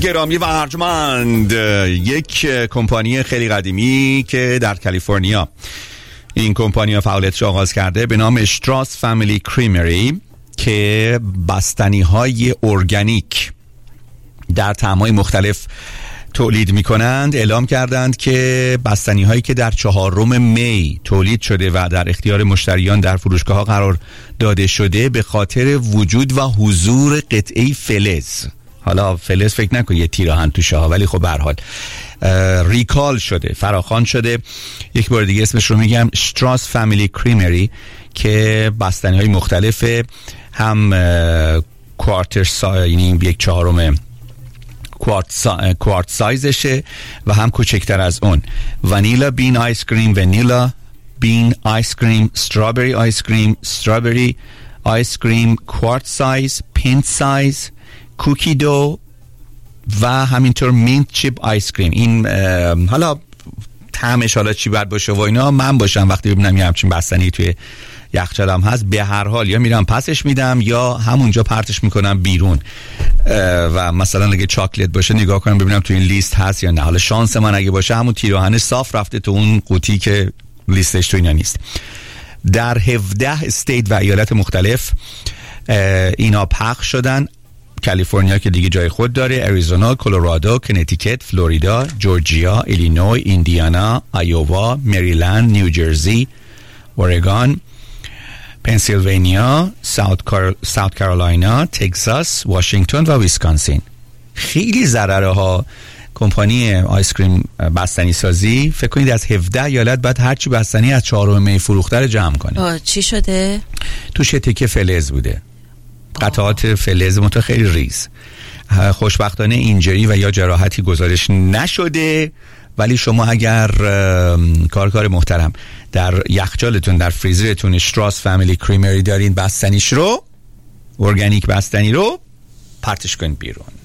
گرامی و ارجمند، یک کمپانی خیلی قدیمی که در کالیفرنیا این کمپانی فعالیتش آغاز کرده به نام اشتراس فامیلی کریمری که بستنی های ارگانیک در طعم‌های مختلف تولید می‌کنند، اعلام کردند که بستنی هایی که در 4 می تولید شده و در اختیار مشتریان در فروشگاه‌ها قرار داده شده به خاطر وجود و حضور قطعه فلز، حالا فلز فکر نکن یه تیراهن توشه ها، ولی خب به هر حال ریکال شده، فراخوان شده. یک بار دیگه اسمش رو میگم، اشتراس فامیلی کریمری، که بستنی های مختلف، هم کوارتر یعنی 1/4 کوارت سایزشه و هم کوچکتر از اون. وانیلا بین آیس کریم، وانیلا بین آیس کریم، استرابری آیس کریم، استرابری آیس کریم کوارت سایز، پینت سایز، کوکی دو و همینطور مینت چیپ آیس کریم. این حالا طعمش حالا چی باید باشه و اینا، من باشم وقتی ببینم یه همچین بستنی توی یخچالم هست، به هر حال یا میرم پسش میدم یا همونجا پرتش میکنم بیرون و مثلا اگه چاکلت باشه نگاه کنم ببینم تو این لیست هست یا نه. حالا شانس من اگه باشه همون تیراهن صاف رفته تو اون قوطی که لیستش تو اینا نیست. در 17 استیت و ایالت مختلف اینا پخش شدن. کالیفرنیا که دیگه جای خود داره، اریزونا، کلرادو، کنتیکت، فلوریدا، جورجیا، ایلینوی، ایندیانا، آیووا، مریلند، نیوجرسی، اورگان، پنسیلوانیا، ساوت کارولاینا، تگزاس، واشنگتن و ویسکانسین. خیلی ضرره ها. کمپانی آیس کریم بستنی سازی فکر کنید از 17 ایالت بعد هرچی بستنی از 4 می فروخته رو جمع کنه. چی شده؟ توش تکه فلز بوده، قطعات فلز متو خیلی ریز. خوشبختانه اینجری و یا جراحتی گزارش نشده، ولی شما اگر کار محترم در یخچالتون، در فریزرتون اشتراس فامیلی کریمری دارین، بستنیش رو، ارگانیک بستنی رو پرتش کنید بیرون.